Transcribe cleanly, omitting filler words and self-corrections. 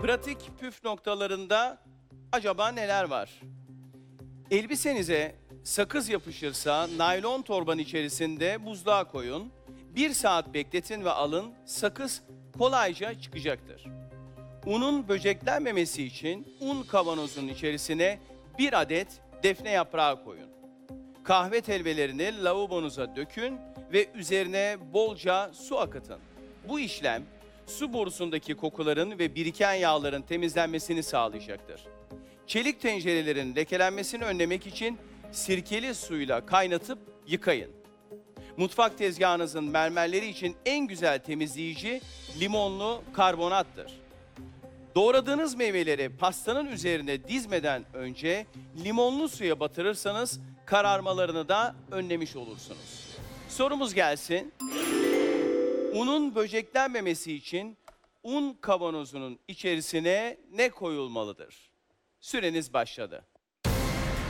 Pratik püf noktalarında acaba neler var? Elbisenize sakız yapışırsa naylon torbanın içerisinde buzluğa koyun. 1 saat bekletin ve alın. Sakız kolayca çıkacaktır. Unun böceklenmemesi için un kavanozunun içerisine 1 adet defne yaprağı koyun. Kahve telvelerini lavabonuza dökün ve üzerine bolca su akıtın. Bu işlem su borusundaki kokuların ve biriken yağların temizlenmesini sağlayacaktır. Çelik tencerelerin lekelenmesini önlemek için sirkeli suyla kaynatıp yıkayın. Mutfak tezgahınızın mermerleri için en güzel temizleyici limonlu karbonattır. Doğradığınız meyveleri pastanın üzerine dizmeden önce limonlu suya batırırsanız kararmalarını da önlemiş olursunuz. Sorumuz gelsin. Unun böceklenmemesi için un kavanozunun içerisine ne koyulmalıdır? Süreniz başladı.